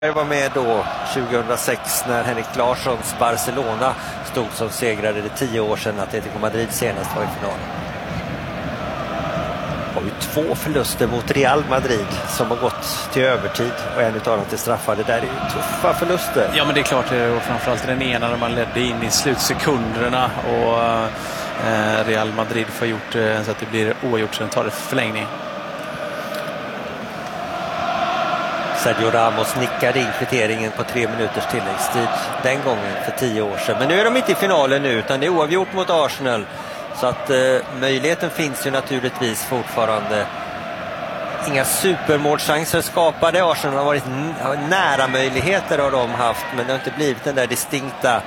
Jag var med då 2006 när Henrik Larssons Barcelona stod som segrare. Det 10 år sedan att Atletico Madrid senast var i finalen. Har ju 2 förluster mot Real Madrid som har gått till övertid och en utav dem till straffar. Det där är ju tuffa förluster. Ja, men det är klart, och framförallt den ena när man ledde in i slutsekunderna och Real Madrid får gjort så att det blir oavgjort, sen tar det förlängning. Sergio Ramos nickade in kvitteringen på 3 minuters tilläggstid den gången för 10 år sedan. Men nu är de inte i finalen nu, utan det är oavgjort mot Arsenal. Så att möjligheten finns ju naturligtvis fortfarande. Inga supermålchanser skapade. Arsenal har varit nära möjligheter har de haft, men det har inte blivit den där distinkta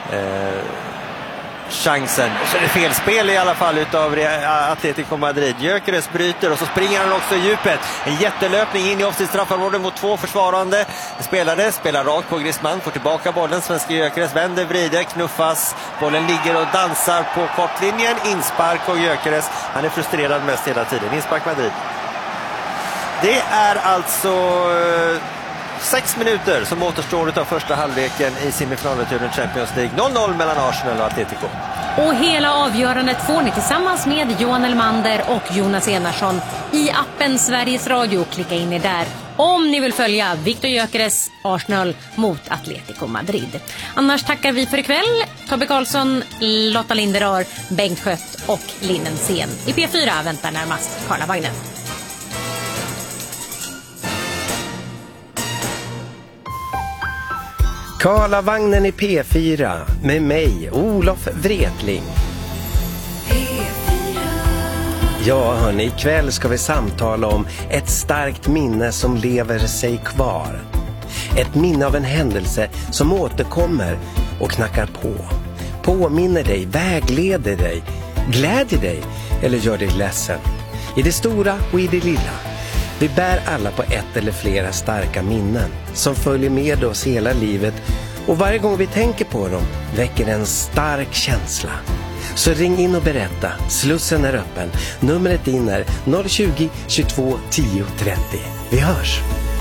chansen. Så det är felspel i alla fall utav Atletico Madrid. Gyökeres bryter och så springer han också i djupet. En jättelöpning in i offside straffområdet mot 2 försvarande. Spelar rakt på Griezmann, får tillbaka bollen. Svenska Gyökeres vänder, vrider, knuffas. Bollen ligger och dansar på kortlinjen. Inspark och Gyökeres. Han är frustrerad mest hela tiden. Inspark Madrid. Det är alltså 6 minuter som återstår av första halvleken i semifinalreturen Champions League. 0-0 mellan Arsenal och Atletico. Och hela avgörandet får ni tillsammans med Johan Elmander och Jonas Enarsson i appen Sveriges Radio. Klicka in er där om ni vill följa Viktor Gyökeres Arsenal mot Atletico Madrid. Annars tackar vi för ikväll. Tobbe Karlsson, Lotta Linderar, Bengt Skött och Linnen Sen. I P4 väntar närmast Karlavagnen. Karlavagnen i P4 med mig, Olof Wretling. Ja hörni, ikväll ska vi samtala om ett starkt minne som lever sig kvar. Ett minne av en händelse som återkommer och knackar på. Påminner dig, vägleder dig, glädjer dig eller gör dig ledsen. I det stora och i det lilla. Vi bär alla på ett eller flera starka minnen som följer med oss hela livet, och varje gång vi tänker på dem väcker en stark känsla. Så ring in och berätta, Slussen är öppen. Numret in är 020 22 10 30. Vi hörs!